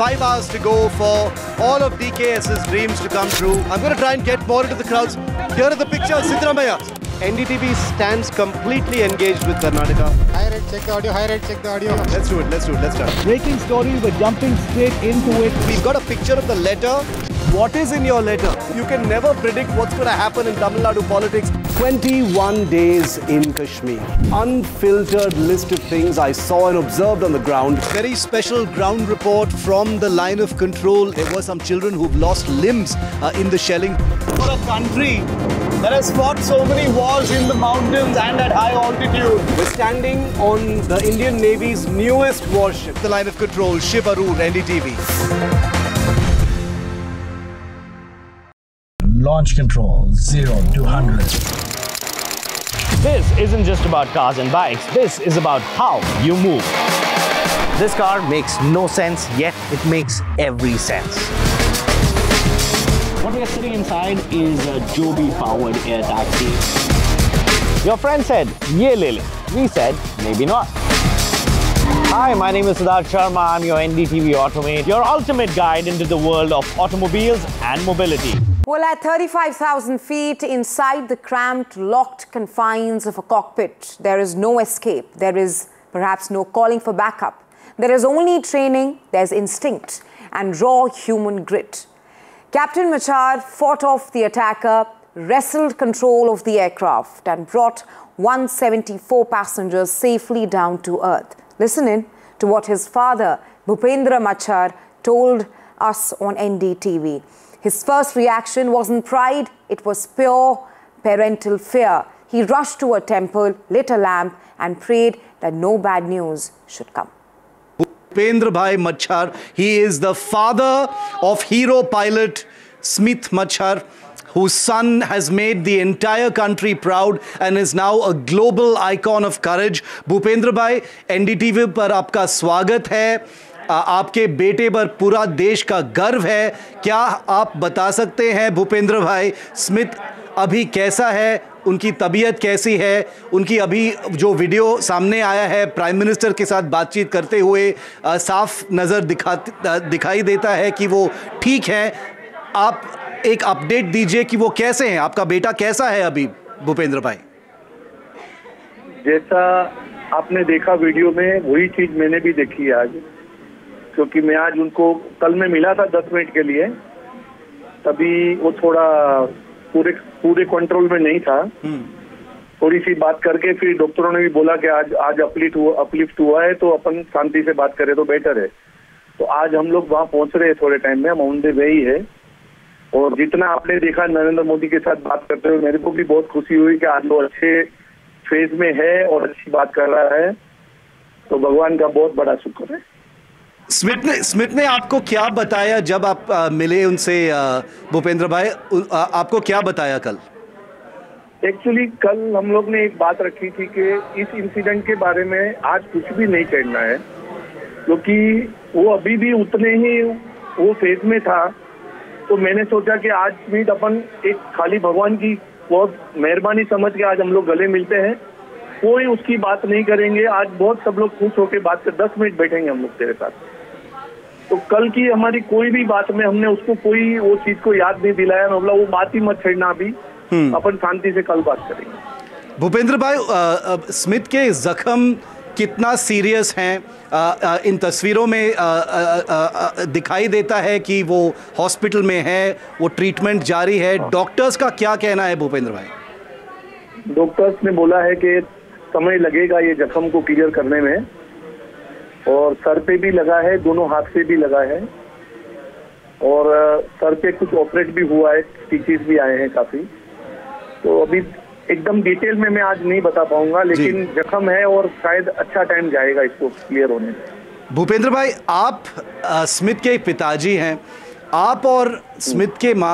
5 hours to go for all of DKS's dreams to come true. I'm going to try and get more into the crowds. Here are the pictures, Siddaramaiah. NDTV stands completely engaged with Karnataka. High rate, check the audio. High rate, check the audio. Let's do it. Let's start. Breaking story, we're jumping straight into it. We've got a picture of the letter. What is in your letter? You can never predict what's going to happen in Tamil Nadu politics. 21 days in Kashmir. Unfiltered list of things I saw and observed on the ground. Very special ground report from the line of control. There were some children who've lost limbs in the shelling. For a country that has fought so many wars in the mountains and at high altitude. We're standing on the Indian Navy's newest warship. The line of control, Shiv Arur, NDTV. Launch control, 0 to 100. This isn't just about cars and bikes. This is about how you move. This car makes no sense, yet it makes every sense. What we are sitting inside is a Joby-powered air taxi. Your friend said, "Ye le le." We said, maybe not. Hi, my name is Siddharth Sharma. I'm your NDTV Automate, your ultimate guide into the world of automobiles and mobility. Well, at 35,000 feet inside the cramped, locked confines of a cockpit, there is no escape. There is perhaps no calling for backup. There is only training, there's instinct, and raw human grit. Captain Machar fought off the attacker, wrestled control of the aircraft, and brought 174 passengers safely down to earth. Listen in to what his father, Bhupendra Machar, told us on NDTV. His first reaction wasn't pride, it was pure parental fear. He rushed to a temple, lit a lamp, and prayed that no bad news should come. Bhupendra Bhai Machar, he is the father of hero pilot Smith Machar, whose son has made the entire country proud and is now a global icon of courage. Bhupendra Bhai, NDTV पर आपका स्वागत है. आपके बेटे पर पूरा देश का गर्व है. क्या आप बता सकते हैं भूपेंद्र भाई, स्मिथ अभी कैसा है, उनकी तबीयत कैसी है? उनकी अभी जो वीडियो सामने आया है प्राइम मिनिस्टर के साथ बातचीत करते हुए, साफ नज़र दिखाई देता है कि वो ठीक है. आप एक अपडेट दीजिए कि वो कैसे हैं, आपका बेटा कैसा है अभी भूपेंद्र भाई? जैसा आपने देखा वीडियो में, वही चीज़ मैंने भी देखी है आज, क्योंकि मैं आज उनको कल में मिला था 10 मिनट के लिए. तभी वो थोड़ा पूरे कंट्रोल में नहीं था. थोड़ी सी बात करके फिर डॉक्टरों ने भी बोला कि आज अपलिफ्ट हुआ है, तो अपन शांति से बात करें तो बेटर है. तो आज हम लोग वहाँ पहुँच रहे हैं थोड़े टाइम में, हम ऑन द वे ही है. और जितना आपने देखा नरेंद्र मोदी के साथ बात करते हुए, मेरे को भी बहुत खुशी हुई कि आज वो अच्छे फेज में है और अच्छी बात कर रहा है. तो भगवान का बहुत बड़ा शुक्र है. स्मिथ ने आपको क्या बताया जब आप मिले उनसे? भूपेंद्र भाई, आपको क्या बताया कल? एक्चुअली कल हम लोग ने एक बात रखी थी कि इस इंसिडेंट के बारे में आज कुछ भी नहीं कहना है, क्योंकि वो अभी भी उतने ही वो फेज में था. तो मैंने सोचा कि आज स्मिथ अपन एक खाली भगवान की बहुत मेहरबानी समझ के आज हम लोग गले मिलते हैं. कोई उसकी बात नहीं करेंगे. आज बहुत सब लोग खुश होकर बात कर 10 मिनट बैठेंगे हम लोग तेरे साथ. तो कल की हमारी कोई भी बात में हमने उसको कोई वो चीज को याद नहीं दिलाया. मतलब वो बात ही मत छेड़ना अभी, अपन शांति से कल बात करेंगे. भूपेंद्र भाई, स्मिथ के जख्म कितना सीरियस हैं? इन तस्वीरों में दिखाई देता है कि वो हॉस्पिटल में है, वो ट्रीटमेंट जारी है. डॉक्टर्स का क्या कहना है भूपेंद्र भाई? डॉक्टर्स ने बोला है कि समय लगेगा ये जख्म को क्लियर करने में, और सर पे भी लगा है, दोनों हाथ पे भी लगा है, और सर पे कुछ ऑपरेट भी हुआ है, स्टिचेस भी आए हैं काफी. तो अभी एकदम डिटेल में मैं आज नहीं बता पाऊंगा, लेकिन जख्म है और शायद अच्छा टाइम जाएगा इसको क्लियर होने में. भूपेंद्र भाई, आप स्मिथ के पिताजी हैं. आप और स्मिथ के माँ,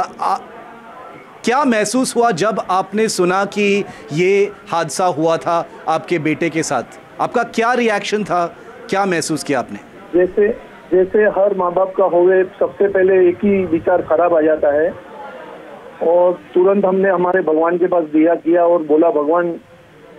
क्या महसूस हुआ जब आपने सुना कि ये हादसा हुआ था आपके बेटे के साथ? आपका क्या रिएक्शन था, क्या महसूस किया आपने? जैसे हर माँ बाप का होवे, सबसे पहले एक ही विचार खराब आ जाता है, और तुरंत हमने हमारे भगवान के पास दिया किया और बोला, भगवान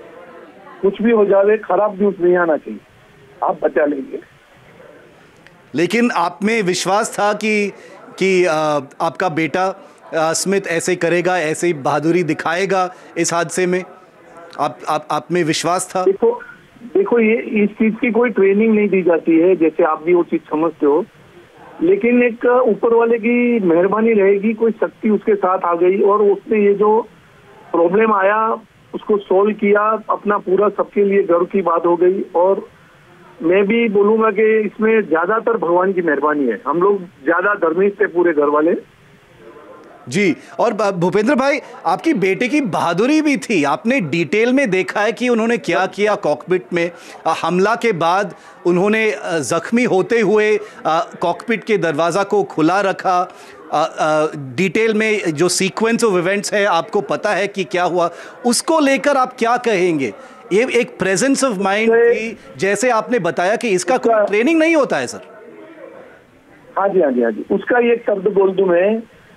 कुछ भी हो जाए, खराब न्यूज नहीं आना चाहिए, आप बचा लेंगे. लेकिन आप में विश्वास था कि आपका बेटा स्मिथ ऐसे करेगा, ऐसे ही बहादुरी दिखाएगा इस हादसे में? आप में विश्वास था? देखो ये इस चीज की कोई ट्रेनिंग नहीं दी जाती है, जैसे आप भी वो चीज समझते हो, लेकिन एक ऊपर वाले की मेहरबानी रहेगी, कोई शक्ति उसके साथ आ गई और उसने ये जो प्रॉब्लम आया उसको सोल्व किया, अपना पूरा सबके लिए गर्व की बात हो गई। और मैं भी बोलूंगा कि इसमें ज्यादातर भगवान की मेहरबानी है, हम लोग ज्यादा धर्मिष्ठ थे पूरे घर वाले जी। और भूपेंद्र भाई, आपकी बेटे की बहादुरी भी थी, आपने डिटेल में देखा है कि उन्होंने क्या किया कॉकपिट में। हमला के बाद उन्होंने जख्मी होते हुए कॉकपिट के दरवाज़ा को खुला रखा। डिटेल में जो सीक्वेंस ऑफ इवेंट्स है आपको पता है कि क्या हुआ, उसको लेकर आप क्या कहेंगे? ये एक प्रेजेंस ऑफ माइंड थी, जैसे आपने बताया कि इसका कोई ट्रेनिंग नहीं होता है सर। हाँ जी, उसका ये शब्द बोल दूं मैं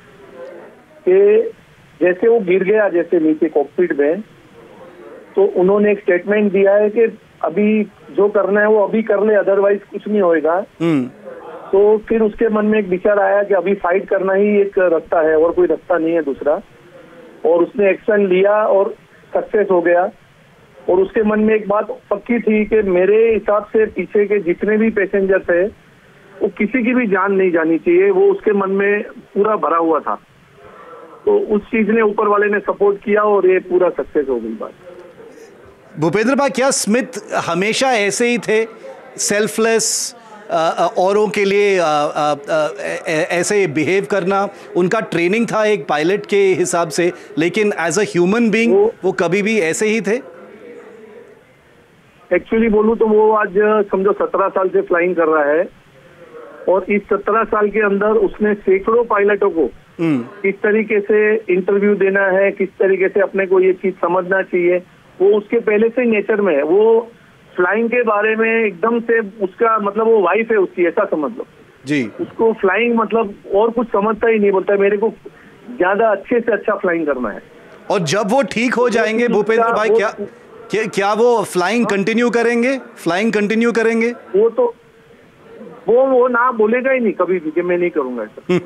कि जैसे वो गिर गया जैसे नीचे कॉकपिट में, तो उन्होंने एक स्टेटमेंट दिया है कि अभी जो करना है वो अभी कर ले, अदरवाइज कुछ नहीं होएगा। तो फिर उसके मन में एक विचार आया कि अभी फाइट करना ही एक रास्ता है और कोई रास्ता नहीं है दूसरा, और उसने एक्शन लिया और सक्सेस हो गया। और उसके मन में एक बात पक्की थी कि मेरे हिसाब से पीछे के जितने भी पैसेंजर थे वो किसी की भी जान नहीं जानी चाहिए, वो उसके मन में पूरा भरा हुआ था। तो उस चीज ने ऊपर वाले ने सपोर्ट किया और ये पूरा सक्सेस हो गई बात। भूपेंद्र भाई, क्या स्मिथ हमेशा ऐसे ही थे, सेल्फलेस, औरों के लिए ऐसे बिहेव करना उनका ट्रेनिंग था एक पायलट के हिसाब से, लेकिन एज अ ह्यूमन बीइंग वो कभी भी ऐसे ही थे? एक्चुअली बोलूं तो वो आज समझो 17 साल से फ्लाइंग कर रहा है, और इस 17 साल के अंदर उसने सैकड़ों पायलटों को किस तरीके से इंटरव्यू देना है, किस तरीके से अपने को ये चीज समझना चाहिए, वो उसके पहले से नेचर में है। वो फ्लाइंग के बारे में एकदम से उसका मतलब वो वाइफ है उसकी, ऐसा समझ लो जी। उसको फ्लाइंग मतलब और कुछ समझता ही नहीं, बोलता है मेरे को ज्यादा अच्छे से अच्छा फ्लाइंग करना है। और जब वो ठीक हो जाएंगे भूपेंद्र भाई, क्या वो फ्लाइंग कंटिन्यू करेंगे? फ्लाइंग कंटिन्यू करेंगे? वो तो वो ना बोलेगा ही नहीं कभी भी कि मैं नहीं करूंगा ऐसा।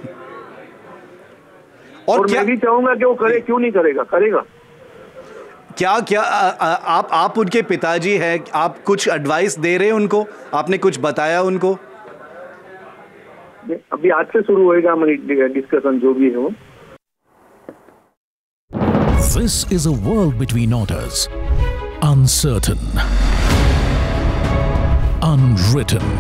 और मैं भी चाहूंगा कि वो करे, क्यों नहीं करेगा, करेगा। क्या आप उनके पिताजी हैं, आप कुछ एडवाइस दे रहे हैं उनको? आपने कुछ बताया उनको? अभी आज से शुरू होएगा हमारी डिस्कशन जो भी है वो। This is a world between orders, uncertain, unwritten.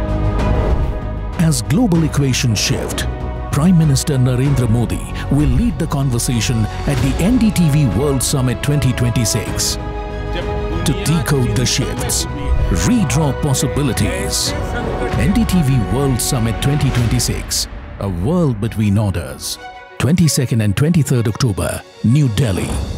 As global equations shift, Prime Minister Narendra Modi will lead the conversation at the NDTV World Summit 2026 to decode the shifts, redraw possibilities. NDTV World Summit 2026, a world between orders. 22nd and 23rd October, New Delhi.